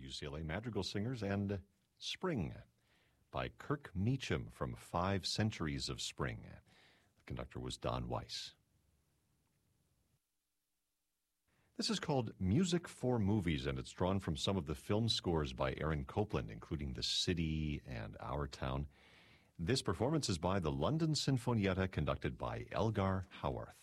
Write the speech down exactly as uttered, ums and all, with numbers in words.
U C L A Madrigal Singers, and Spring by Kirk Meacham from Five Centuries of Spring. The conductor was Don Weiss. This is called Music for Movies, and it's drawn from some of the film scores by Aaron Copland, including The City and Our Town. This performance is by the London Sinfonietta, conducted by Elgar Howarth.